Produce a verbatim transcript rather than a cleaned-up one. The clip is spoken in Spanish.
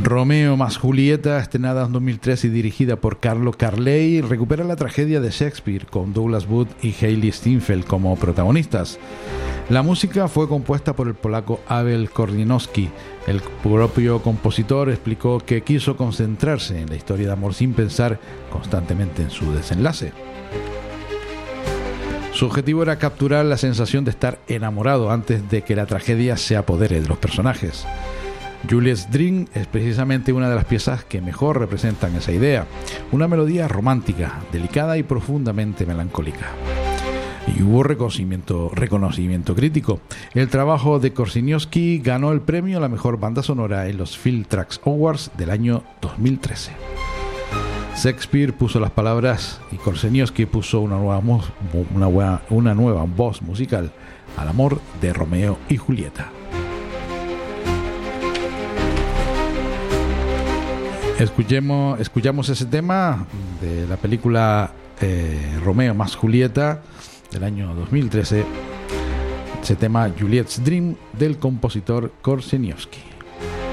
Romeo más Julieta, estrenada en dos mil tres y dirigida por Carlo Carley, recupera la tragedia de Shakespeare con Douglas Booth y Hayley Steinfeld como protagonistas. La música fue compuesta por el polaco Abel Kornienowski. El propio compositor explicó que quiso concentrarse en la historia de amor sin pensar constantemente en su desenlace. Su objetivo era capturar la sensación de estar enamorado antes de que la tragedia se apodere de los personajes. Juliet's Dream es precisamente una de las piezas que mejor representan esa idea, una melodía romántica, delicada y profundamente melancólica. Y hubo reconocimiento, reconocimiento crítico. El trabajo de Korzeniowski ganó el premio a la mejor banda sonora en los Field Tracks Awards del año dos mil trece. Shakespeare puso las palabras y Korzeniowski puso una nueva, una, una nueva voz musical al amor de Romeo y Julieta. Escuchemos, escuchamos ese tema de la película eh, Romeo más Julieta del año dos mil trece, ese tema Juliet's Dream del compositor Korzeniowski.